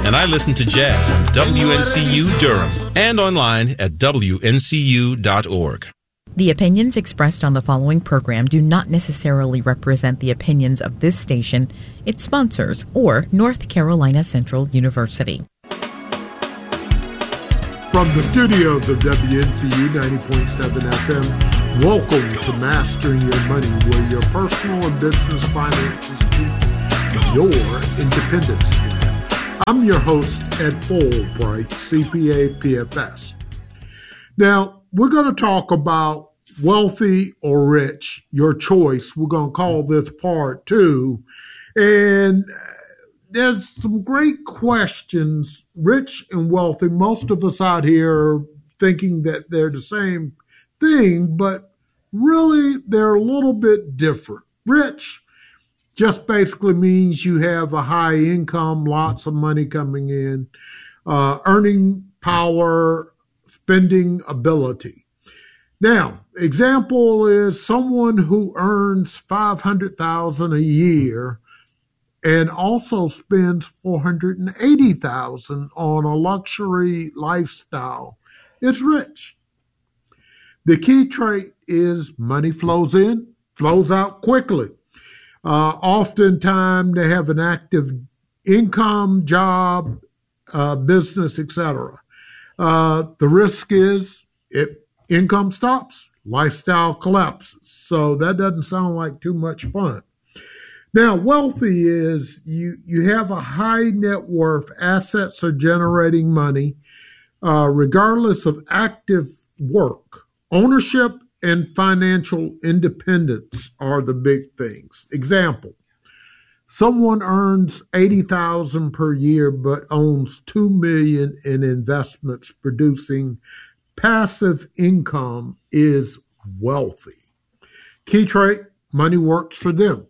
And I listen to jazz on WNCU Durham and online at WNCU.org. The opinions expressed on the following program do not necessarily represent the opinions of this station, its sponsors, or North Carolina Central University. From the studios of WNCU 90.7 FM, welcome to Mastering Your Money, where your personal and business finances meet your independence. I'm your host, Ed Fulbright, CPA PFS. Now, we're going to talk about wealthy or rich, your choice. We're going to call this part 2. And there's some great questions, rich and wealthy. Most of us out here are thinking that they're the same thing, but really they're a little bit different. Rich just basically means you have a high income, lots of money coming in, earning power, spending ability. Now, example is someone who earns $500,000 a year and also spends $480,000 on a luxury lifestyle is rich. The key trait is money flows in, flows out quickly. Oftentimes they have an active income, job, business, etc. The risk is if income stops, lifestyle collapses. So that doesn't sound like too much fun. Now, wealthy is you have a high net worth, assets are generating money, regardless of active work. Ownership and financial independence are the big things. Example, someone earns $80,000 per year but owns $2 million in investments producing passive income is wealthy. Key trait, money works for them.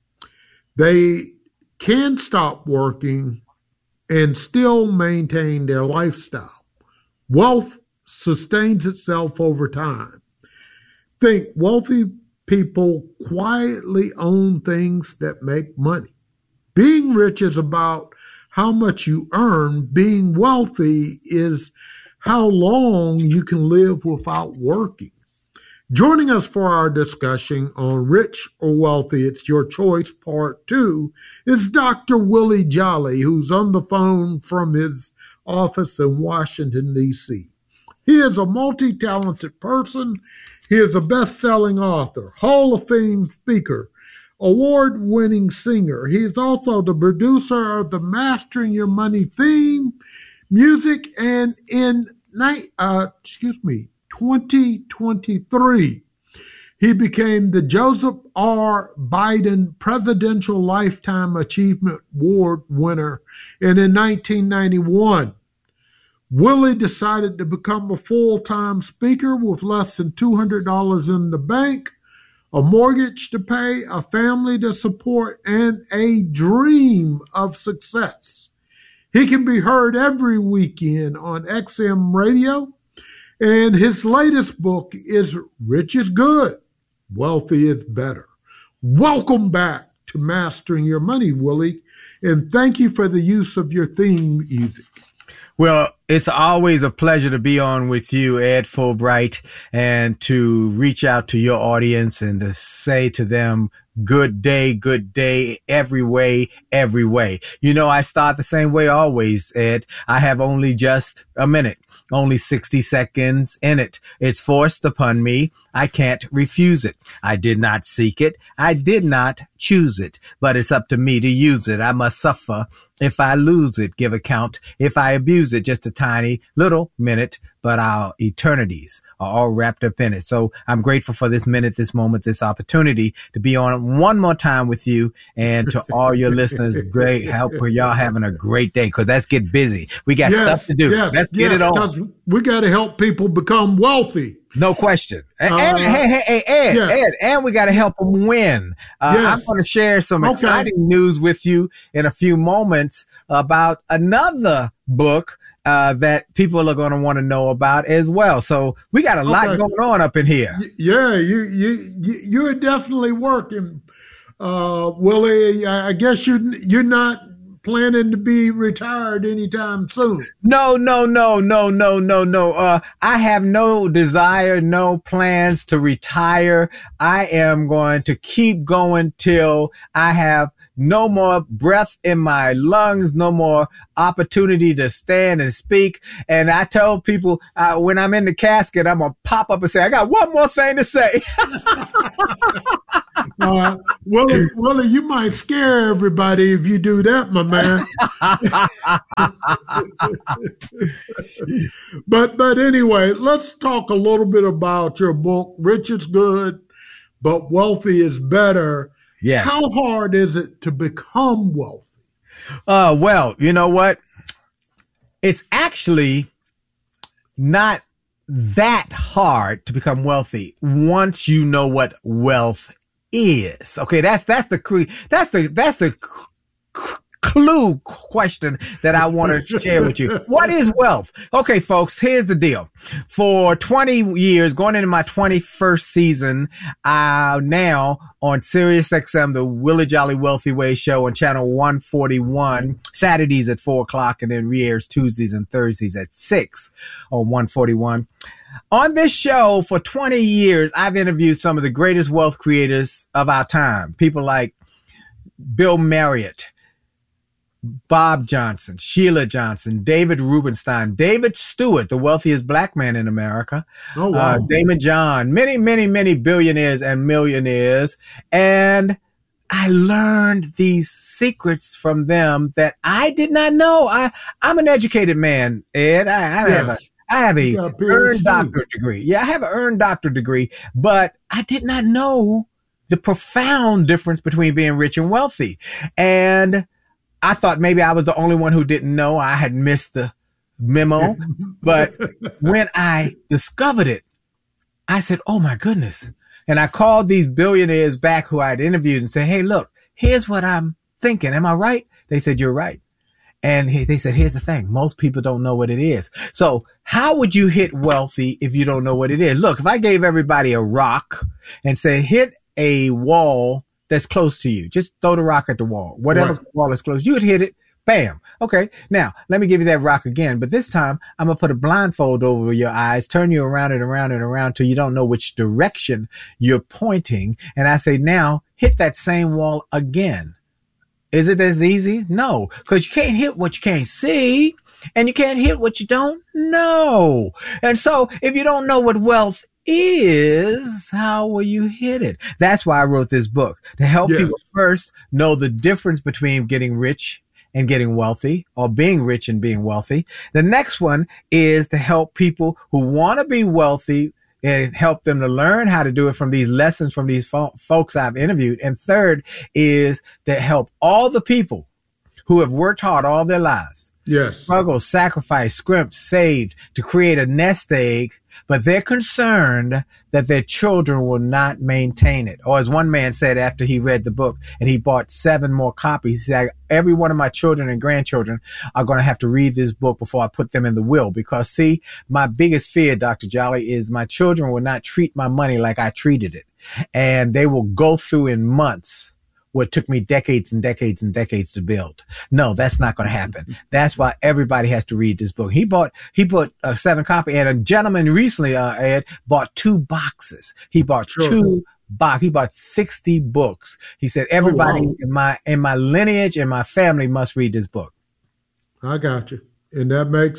They can stop working and still maintain their lifestyle. Wealth sustains itself over time. Think wealthy people quietly own things that make money. Being rich is about how much you earn. Being wealthy is how long you can live without working. Joining us for our discussion on Rich or Wealthy, It's Your Choice, Part 2, is Dr. Willie Jolley, who's on the phone from his office in Washington, D.C. He is a multi-talented person. He is a best-selling author, Hall of Fame speaker, award-winning singer. He is also the producer of the Mastering Your Money theme, music, and in 2023, he became the Joseph R. Biden Presidential Lifetime Achievement Award winner. And in 1991, Willie decided to become a full-time speaker with less than $200 in the bank, a mortgage to pay, a family to support, and a dream of success. He can be heard every weekend on XM radio, and his latest book is Rich is Good, Wealthy is Better. Welcome back to Mastering Your Money, Willie, and thank you for the use of your theme music. Well, it's always a pleasure to be on with you, Ed Fulbright, and to reach out to your audience and to say to them, good day, every way, every way. You know, I start the same way always, Ed. I have only just a minute, only 60 seconds in it. It's forced upon me. I can't refuse it. I did not seek it. I did not choose it, but it's up to me to use it. I must suffer if I lose it, give account if I abuse it. Just a tiny little minute, but our eternities are all wrapped up in it. So I'm grateful for this minute, this moment, this opportunity to be on one more time with you, and to all your listeners. Great help for y'all having a great day, because let's get busy. We got stuff to do. Let's get it on. We got to help people become wealthy. No question. And Ed, and we got to help them win. I'm going to share some exciting news with you in a few moments about another book that people are going to want to know about as well. So we got a lot going on up in here. Yeah, you're definitely working, Willie. I guess you're not planning to be retired anytime soon. No. I have no desire, no plans to retire. I am going to keep going till I have no more breath in my lungs, no more opportunity to stand and speak. And I tell people when I'm in the casket, I'm going to pop up and say, I got one more thing to say. Willie, you might scare everybody if you do that, my man. But anyway, let's talk a little bit about your book, Rich is Good, but Wealthy is Better. Yes. How hard is it to become wealthy? Well, you know what? It's actually not that hard to become wealthy once you know what wealth is. Okay, that's the clue question that I want to share with you. What is wealth? Okay, folks, here's the deal. For 20 years, going into my 21st season, now on Sirius XM, the Willie Jolly Wealthy Way show on channel 141, Saturdays at 4:00, and then re-airs Tuesdays and Thursdays at 6 on 141. On this show for 20 years, I've interviewed some of the greatest wealth creators of our time. People like Bill Marriott, Bob Johnson, Sheila Johnson, David Rubenstein, David Stewart, the wealthiest black man in America, oh, wow. Damon John, many billionaires and millionaires. And I learned these secrets from them that I did not know. I'm an educated man, Ed. I have a earned doctorate degree. Yeah, I have an earned doctorate degree, but I did not know the profound difference between being rich and wealthy. And I thought maybe I was the only one who didn't know. I had missed the memo. But when I discovered it, I said, oh my goodness. And I called these billionaires back who I'd interviewed and said, hey, look, here's what I'm thinking. Am I right? They said, you're right. And they said, here's the thing. Most people don't know what it is. So how would you hit wealthy if you don't know what it is? Look, if I gave everybody a rock and say, hit a wall that's close to you, just throw the rock at the wall, whatever wall is close, you would hit it. Bam. Okay. Now let me give you that rock again. But this time I'm going to put a blindfold over your eyes, turn you around and around and around till you don't know which direction you're pointing. And I say, now hit that same wall again. Is it as easy? No, because you can't hit what you can't see and you can't hit what you don't know. And so if you don't know what wealth is, how will you hit it? That's why I wrote this book, to help people first know the difference between getting rich and getting wealthy, or being rich and being wealthy. The next one is to help people who want to be wealthy and help them to learn how to do it from these lessons from these folks I've interviewed. And third is to help all the people who have worked hard all their lives, struggled, sacrificed, scrimped, saved to create a nest egg, but they're concerned that their children will not maintain it. Or as one man said after he read the book and he bought 7 more copies, he said, every one of my children and grandchildren are going to have to read this book before I put them in the will. Because see, my biggest fear, Dr. Jolly, is my children will not treat my money like I treated it. And they will go through in months what took me decades and decades and decades to build. No, that's not going to happen. That's why everybody has to read this book. He bought 7 copies, and a gentleman recently, Ed, bought 2 boxes. He bought he bought 60 books. He said, everybody in my lineage and my family must read this book. I got you. And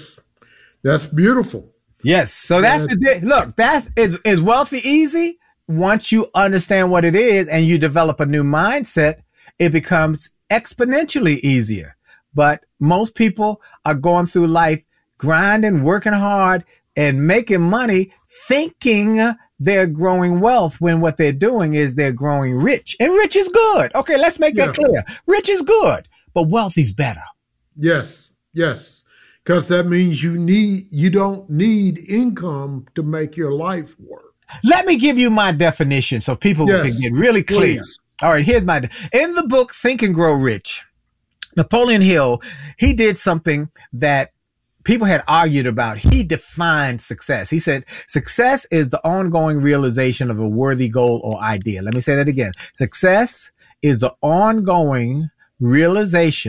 that's beautiful. Yes. So is wealthy easy? Once you understand what it is and you develop a new mindset, it becomes exponentially easier. But most people are going through life grinding, working hard, and making money, thinking they're growing wealth when what they're doing is they're growing rich. And rich is good. Okay, let's make that clear. Rich is good, but wealthy's better. Yes. Because that means you don't need income to make your life work. Let me give you my definition so people can get really clear. Please. All right, here's in the book, Think and Grow Rich, Napoleon Hill, he did something that people had argued about. He defined success. He said, success is the ongoing realization of a worthy goal or idea. Let me say that again. Success is the ongoing realization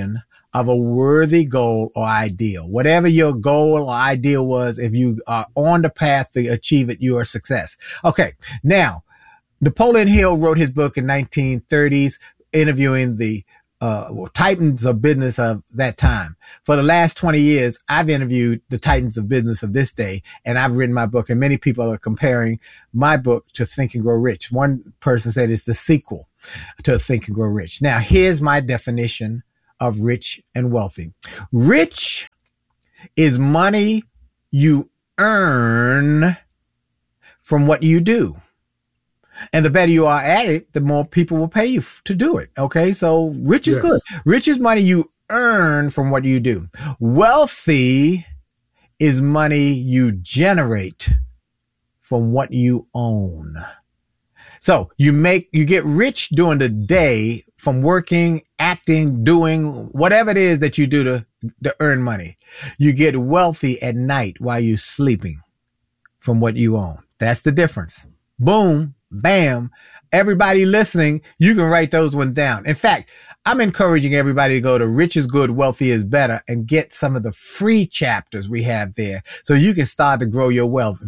of a worthy goal or ideal. Whatever your goal or ideal was, if you are on the path to achieve it, you are a success. Okay. Now, Napoleon Hill wrote his book in 1930s, interviewing the titans of business of that time. For the last 20 years, I've interviewed the titans of business of this day, and I've written my book, and many people are comparing my book to Think and Grow Rich. One person said it's the sequel to Think and Grow Rich. Now, here's my definition of rich and wealthy. Rich is money you earn from what you do. And the better you are at it, the more people will pay you to do it. Okay. So rich is good. Rich is money you earn from what you do. Wealthy is money you generate from what you own. So you get rich during the day from working, acting, doing whatever it is that you do to earn money. You get wealthy at night while you're sleeping from what you own. That's the difference. Boom, bam. Everybody listening, you can write those ones down. In fact, I'm encouraging everybody to go to Rich is Good, Wealthy is Better and get some of the free chapters we have there so you can start to grow your wealth.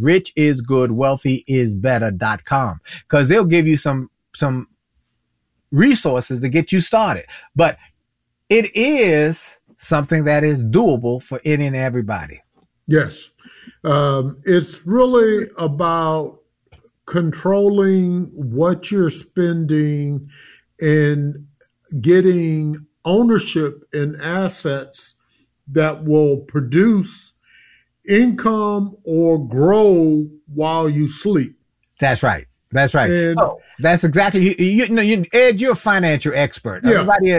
richisgoodwealthyisbetter.com, because they'll give you some resources to get you started. But it is something that is doable for any and everybody. Yes. It's really about controlling what you're spending and getting ownership in assets that will produce income or grow while you sleep. That's right. That's right. And, that's exactly, Ed, you're a financial expert. Yeah, Everybody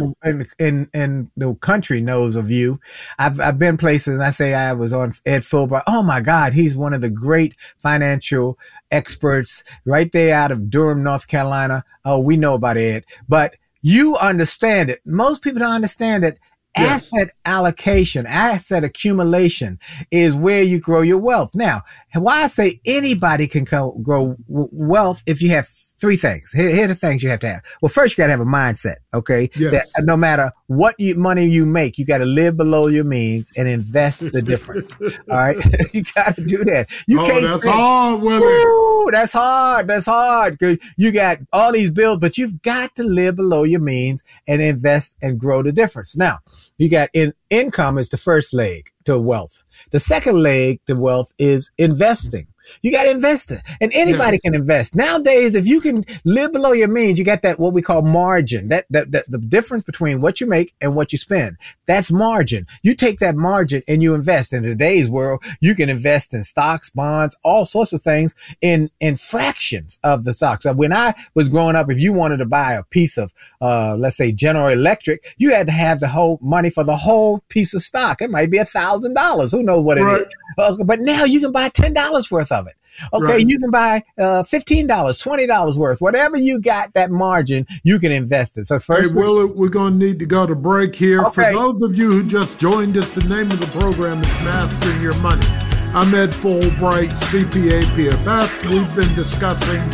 in the country knows of you. I've been places and I say I was on Ed Fulbright. Oh my God, he's one of the great financial experts right there out of Durham, North Carolina. Oh, we know about Ed, but you understand it. Most people don't understand it. Yes. Asset allocation, asset accumulation is where you grow your wealth. Now, why I say anybody can grow wealth if you have three things. Here are the things you have to have. Well, first, you got to have a mindset, okay? Yes. That no matter what money you make, you got to live below your means and invest the difference. All right? You got to do that. That's hard, Willie. Woo, that's hard. That's hard. You got all these bills, but you've got to live below your means and invest and grow the difference. Now, you got income is the first leg to wealth. The second leg to wealth is investing. You got to invest it, and anybody can invest nowadays. If you can live below your means, you got that what we call margin. That the difference between what you make and what you spend. That's margin. You take that margin and you invest. In today's world, you can invest in stocks, bonds, all sorts of things in fractions of the stocks. So when I was growing up, if you wanted to buy a piece of, let's say General Electric, you had to have the whole money for the whole piece of stock. It might be $1,000. Who knows what it is? But now you can buy $10 worth of it. Okay, you can buy $15, $20 worth. Whatever you got that margin, you can invest it. So first, Willie, we're going to need to go to break here. Okay. For those of you who just joined us, the name of the program is Mastering Your Money. I'm Ed Fulbright, CPA PFS. We've been discussing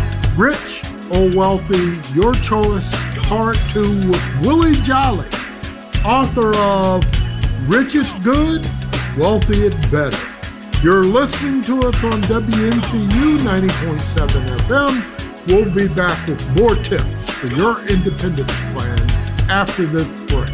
Rich or Wealthy, Your Choice, Part 2 with Willie Jolly, author of Rich is Good, Wealthy is Better. You're listening to us on WNCU 90.7 FM. We'll be back with more tips for your independence plan after this break.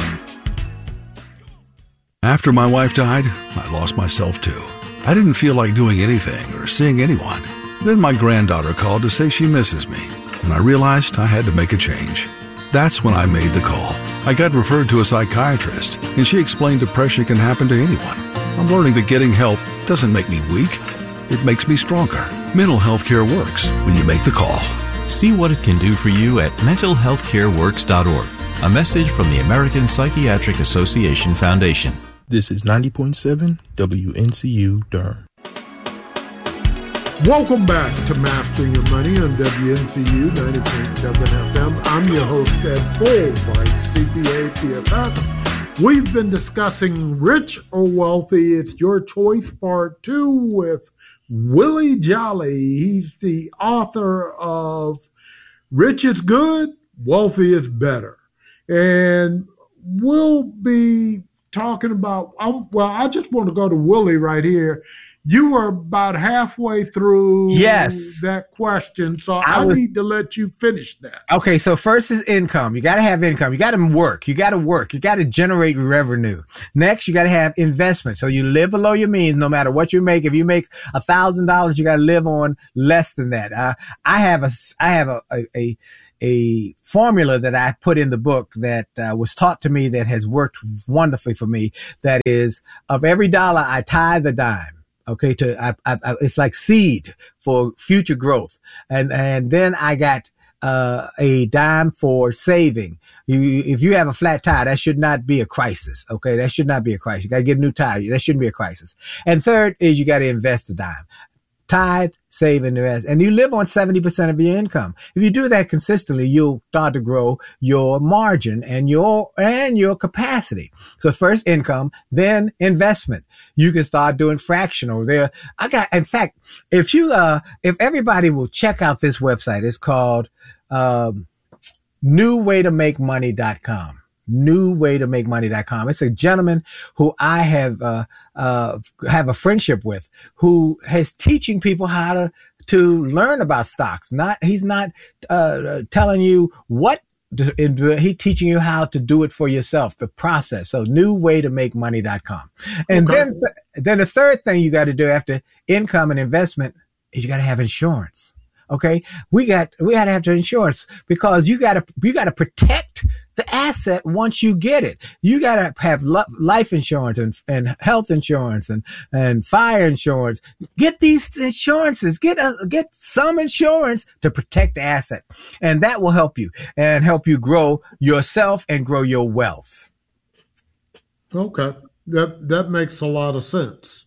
After my wife died, I lost myself too. I didn't feel like doing anything or seeing anyone. Then my granddaughter called to say she misses me, and I realized I had to make a change. That's when I made the call. I got referred to a psychiatrist, and she explained depression can happen to anyone. I'm learning that getting help doesn't make me weak. It makes me stronger. Mental health care works when you make the call. See what it can do for you at mentalhealthcareworks.org. A message from the American Psychiatric Association Foundation. This is 90.7 WNCU Durham. Welcome back to Mastering Your Money on WNCU 90.7 FM. I'm your host, Ed Fulbright, CPA PFS. We've been discussing Rich or Wealthy, It's Your Choice, Part 2 with Willie Jolly. He's the author of Rich is Good, Wealthy is Better. And we'll be talking about, I just want to go to Willie right here. You were about halfway through that question, so I need to let you finish that. Okay, so first is income. You got to have income. You got to work. You got to generate revenue. Next, you got to have investment. So you live below your means no matter what you make. If you make $1,000, you got to live on less than that. I have a formula that I put in the book that was taught to me that has worked wonderfully for me. That is, of every dollar, I tithe a dime. Okay, it's like seed for future growth, and then I got a dime for saving. If you have a flat tire, that should not be a crisis. Okay, that should not be a crisis. You got to get a new tire. That shouldn't be a crisis. And third is you got to invest a dime. Tithe, save, and invest. And you live on 70% of your income. If you do that consistently, you'll start to grow your margin and your capacity. So first income, then investment. You can start doing fractional there. In fact, if everybody will check out this website, it's called, newwaytomakemoney.com. newwaytomakemoney.com. It's a gentleman who I have a friendship with, who is teaching people how to learn about stocks. He's not telling you what he's teaching you how to do it for yourself, the process. So newwaytomakemoney.com. And then the third thing you got to do after income and investment is you got to have insurance. Okay. We got to have the insurance because you got to protect the asset once you get it. You got to have life insurance and health insurance and fire insurance. Get these insurances. Get some insurance to protect the asset. And that will help you grow yourself and grow your wealth. Okay. That makes a lot of sense.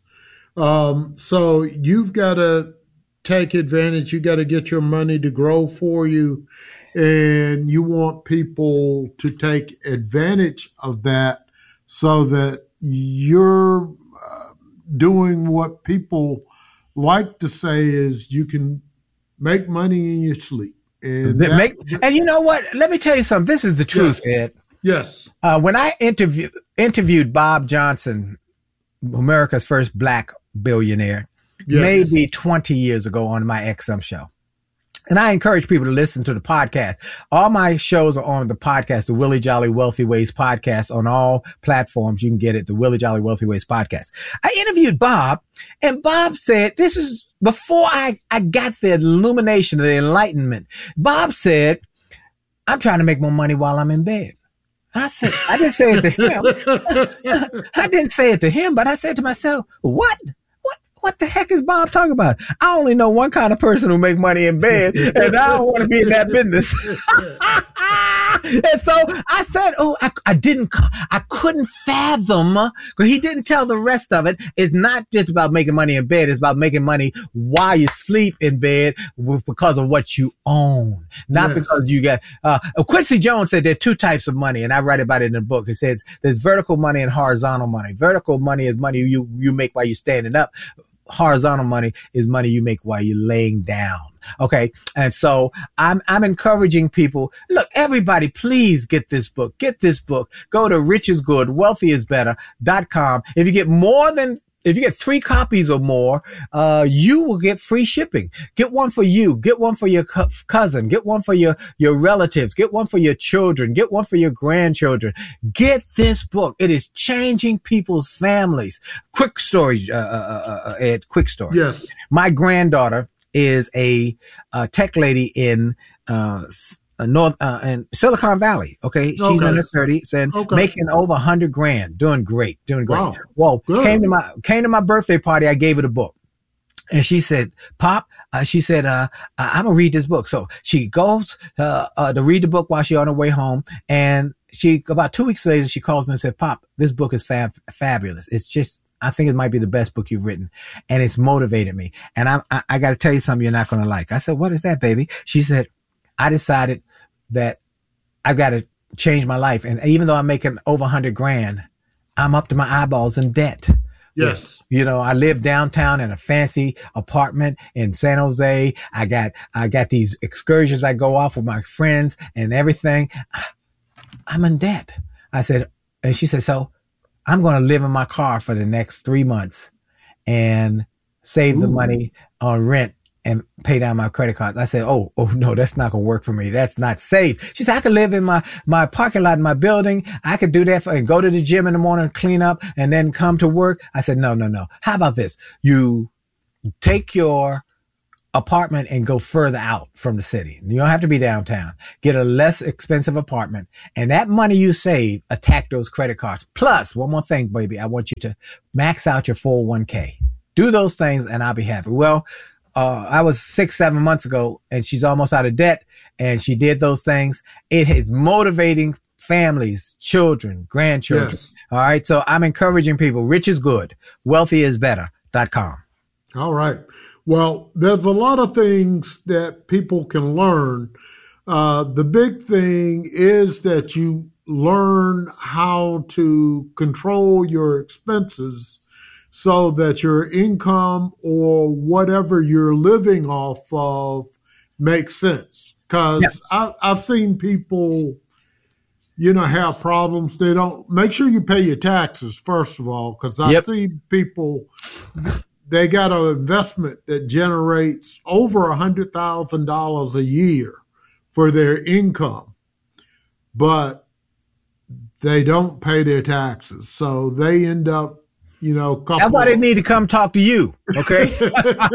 So you've got to take advantage. You got to get your money to grow for you. And you want people to take advantage of that so that you're doing what people like to say is you can make money in your sleep. And you know what? Let me tell you something. This is the truth, yes. Ed. Yes. When I interviewed Bob Johnson, America's first black billionaire, maybe 20 years ago on my XM show. And I encourage people to listen to the podcast. All my shows are on the podcast, the Willie Jolly Wealthy Ways podcast, on all platforms. You can get it, the Willie Jolly Wealthy Ways podcast. I interviewed Bob, and Bob said, this is before I got the illumination, the enlightenment. Bob said, I'm trying to make more money while I'm in bed. I didn't say it to him. I didn't say it to him, but I said to myself, what the heck is Bob talking about? I only know one kind of person who make money in bed, and I don't want to be in that business. And so I said, I couldn't fathom, because he didn't tell the rest of it. It's not just about making money in bed. It's about making money while you sleep in bed because of what you own, not because you got, Quincy Jones said there are two types of money, and I write about it in the book. It says there's vertical money and horizontal money. Vertical money is money you make while you're standing up. Horizontal money is money you make while you're laying down. Okay. And so I'm encouraging people, look, everybody, please get this book. Get this book. Go to richisgood.wealthyisbetter.com. If you get 3 copies or more, you will get free shipping. Get one for you. Get one for your cousin. Get one for your relatives. Get one for your children. Get one for your grandchildren. Get this book. It is changing people's families. Quick story, Ed, quick story. Yes. My granddaughter is a tech lady in in Silicon Valley. Okay. She's in her 30s and making over $100,000, doing great. Wow. Well, came to my birthday party. I gave her the book. And she said, Pop, I'm going to read this book. So she goes, to read the book while she's on her way home. And about 2 weeks later, she calls me and said, Pop, this book is fabulous. It's just, I think it might be the best book you've written. And it's motivated me. And I got to tell you something you're not going to like. I said, what is that, baby? She said, I decided that I've got to change my life. And even though I'm making over $100,000, I'm up to my eyeballs in debt. Yes. You know, I live downtown in a fancy apartment in San Jose. I got these excursions I go off with my friends and everything. I'm in debt. I said, And she said, so I'm going to live in my car for the next 3 months and save the money on rent and pay down my credit cards. I said, oh no, that's not going to work for me. That's not safe. She said, I could live in my parking lot in my building. I could do that and go to the gym in the morning, clean up, and then come to work. I said, no. How about this? You take your apartment and go further out from the city. You don't have to be downtown. Get a less expensive apartment, and that money you save, attack those credit cards. Plus, one more thing, baby, I want you to max out your 401k. Do those things and I'll be happy. Well, I was 6-7 months ago and she's almost out of debt and she did those things. It is motivating families, children, grandchildren. Yes. All right. So I'm encouraging people. Rich is good. Wealthyisbetter.com. All right. Well, there's a lot of things that people can learn. The big thing is that you learn how to control your expenses so that your income or whatever you're living off of makes sense. Because I've seen people, have problems. They don't make sure you pay your taxes, first of all, because I see people, they got an investment that generates over $100,000 a year for their income, but they don't pay their taxes. So they end up, that's why they need to come talk to you, okay? Come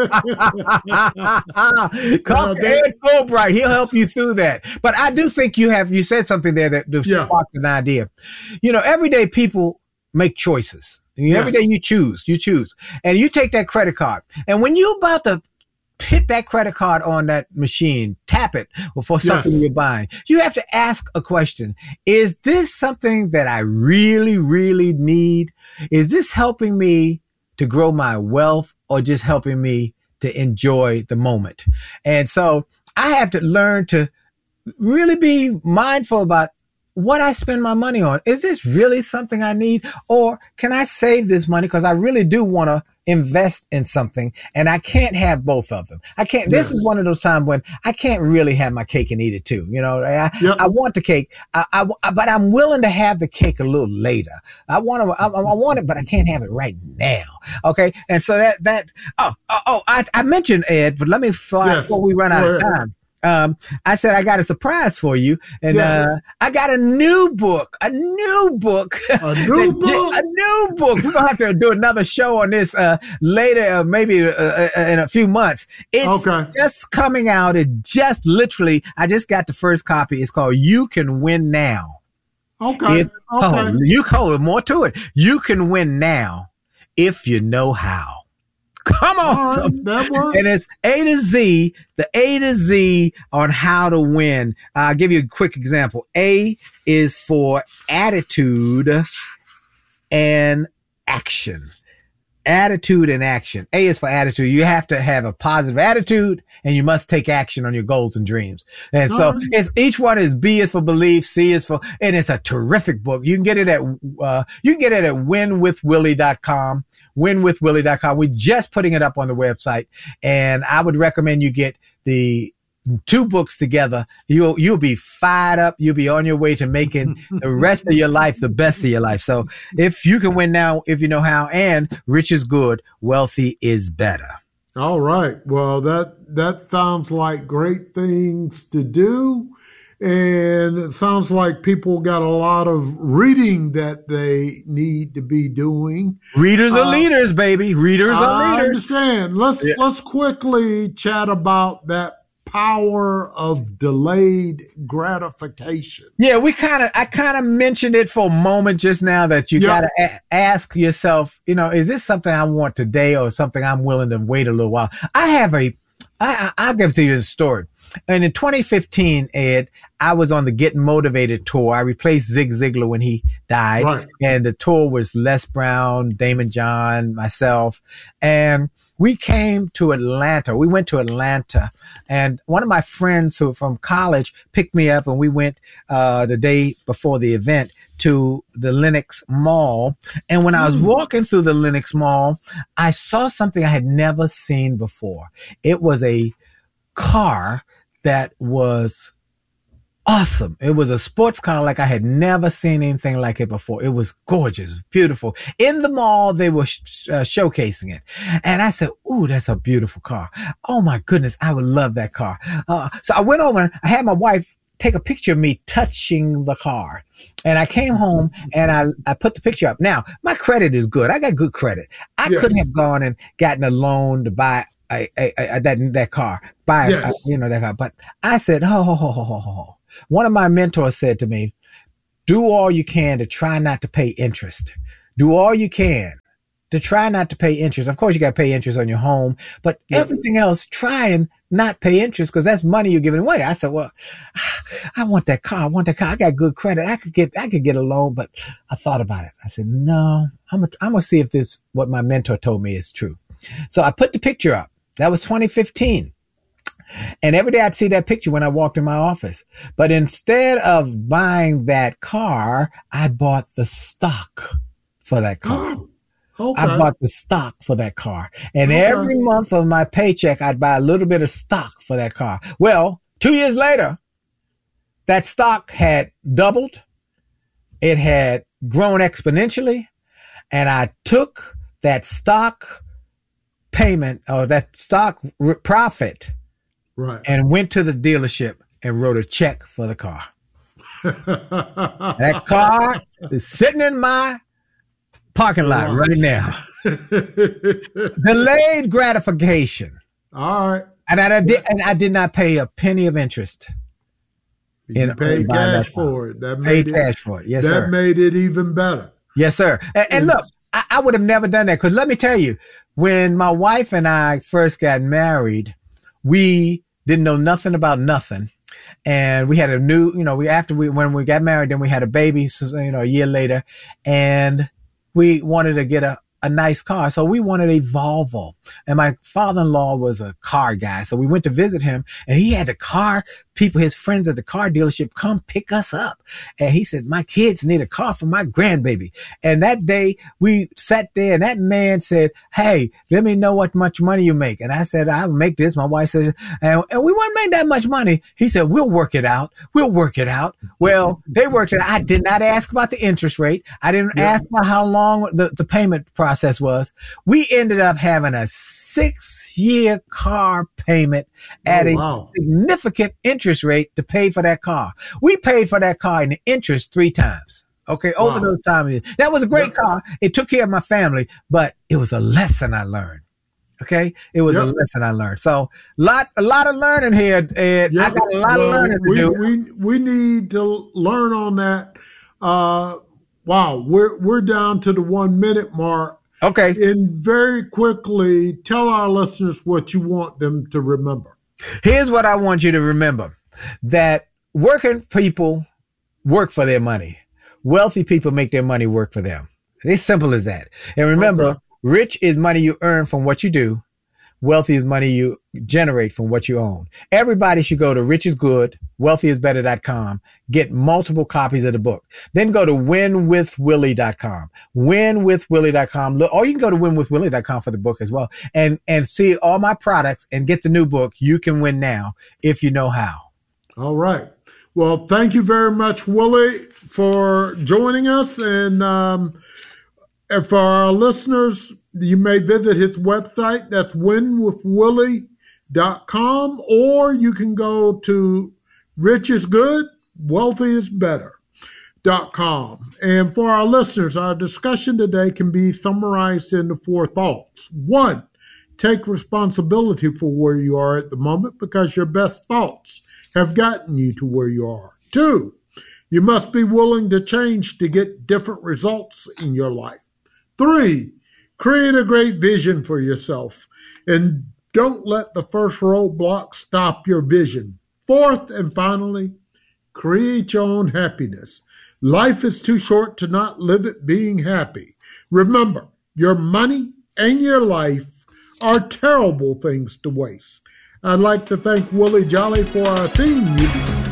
to Ed Fulbright. He'll help you through that. But I do think you said something there that sparked an idea. Every day people make choices. Every day you choose. And you take that credit card. And when you're about to hit that credit card on that machine, tap it for something you're buying, you have to ask a question. Is this something that I really, really need? Is this helping me to grow my wealth or just helping me to enjoy the moment? And so I have to learn to really be mindful about what I spend my money on. Is this really something I need? Or can I save this money because I really do want to invest in something and I can't have both of them. I can't. This is one of those times when I can't really have my cake and eat it too. I want the cake, but I'm willing to have the cake a little later. I want it, but I can't have it right now. Okay. And so I mentioned Ed, but let me before we run out of time. I said, I got a surprise for you. And, I got a new book. We're going to have to do another show on this, later, maybe, in a few months. It's just coming out. It just literally, I just got the first copy. It's called You Can Win Now. Okay. More to it. You can win now if you know how. Come on, and it's A to Z, the A to Z on how to win. I'll give you a quick example. A is for attitude and action. Attitude and action. A is for attitude. You have to have a positive attitude and you must take action on your goals and dreams. And so each one is B is for belief, C is for, and it's a terrific book. You can get it at winwithwillie.com, winwithwillie.com. We're just putting it up on the website and I would recommend you get the 2 books together. You'll be fired up. You'll be on your way to making the rest of your life the best of your life. So if you can win now, if you know how, and rich is good, wealthy is better. All right. Well, that sounds like great things to do. And it sounds like people got a lot of reading that they need to be doing. Readers are leaders, baby. Readers are leaders. I understand. Let's quickly chat about that power of delayed gratification. Yeah, I kind of mentioned it for a moment just now that you got to ask yourself, is this something I want today or something I'm willing to wait a little while? I'll give to you the story. And in 2015, Ed, I was on the Get Motivated tour. I replaced Zig Ziglar when he died. Right. And the tour was Les Brown, Damon John, myself. And we came to Atlanta. We went to Atlanta, and one of my friends who from college picked me up, and we went the day before the event to the Lenox Mall. And when I was walking through the Lenox Mall, I saw something I had never seen before. It was a car that was awesome. It was a sports car like I had never seen anything like it before. It was gorgeous, beautiful. In the mall, they were showcasing it. And I said, ooh, that's a beautiful car. Oh my goodness, I would love that car. So I went over and I had my wife take a picture of me touching the car. And I came home and I put the picture up. Now, my credit is good. I got good credit. I could have gone and gotten a loan to buy that car, that car. But I said, ho. One of my mentors said to me, do all you can to try not to pay interest. Do all you can to try not to pay interest. Of course, you got to pay interest on your home, but everything else, try and not pay interest because that's money you're giving away. I said, well, I want that car. I got good credit. I could get a loan, but I thought about it. I said, no, I'm going to see if what my mentor told me is true. So I put the picture up. That was 2015. And every day I'd see that picture when I walked in my office. But instead of buying that car, I bought the stock for that car. Okay. I bought the stock for that car. And every month of my paycheck, I'd buy a little bit of stock for that car. Well, 2 years later, that stock had doubled. It had grown exponentially. And I took that stock payment or that stock profit and went to the dealership and wrote a check for the car. That car is sitting in my parking lot right now. Delayed gratification. All right. And I did not pay a penny of interest. You paid cash for it. That made cash for it. Yes, sir. That made it even better. Yes, sir. And look, I would have never done that because let me tell you, when my wife and I first got married, we didn't know nothing about nothing. And we had a new, when we got married, then we had a baby, a year later, and we wanted to get a nice car. So we wanted a Volvo. And my father-in-law was a car guy. So we went to visit him and he had the car people, his friends at the car dealership, come pick us up. And he said, my kids need a car for my grandbaby. And that day we sat there and that man said, hey, let me know what much money you make. And I said, I'll make this. My wife said, and we wouldn't make that much money. He said, we'll work it out. Well, they worked it out. I did not ask about the interest rate. I didn't ask about how long the payment process was. We ended up having a 6-year car payment at a significant interest rate to pay for that car. We paid for that car in interest 3 times. Okay. Over those times. That was a great car. It took care of my family, but it was a lesson I learned. Okay. It was a lesson I learned. So a lot of learning here, Ed. I got a lot of learning to do. We need to learn on that. We're down to the 1 minute mark. Okay. And very quickly, tell our listeners what you want them to remember. Here's what I want you to remember. That working people work for their money. Wealthy people make their money work for them. It's simple as that. And remember, rich is money you earn from what you do. Wealthy is money you generate from what you own. Everybody should go to richisgood.wealthyisbetter.com. Get multiple copies of the book. Then go to winwithwillie.com. Winwithwillie.com. Or you can go to winwithwillie.com for the book as well. And see all my products and get the new book. You can win now if you know how. All right. Well, thank you very much, Willie, for joining us. And for our listeners, you may visit his website. That's winwithwillie.com, or you can go to Rich is Good, Wealthy is Better.com. And for our listeners, our discussion today can be summarized into 4 thoughts. 1, take responsibility for where you are at the moment because your best thoughts have gotten you to where you are. 2, you must be willing to change to get different results in your life. 3, create a great vision for yourself and don't let the first roadblock stop your vision. 4th and finally, create your own happiness. Life is too short to not live it being happy. Remember, your money and your life are terrible things to waste. I'd like to thank Willie Jolly for our theme music.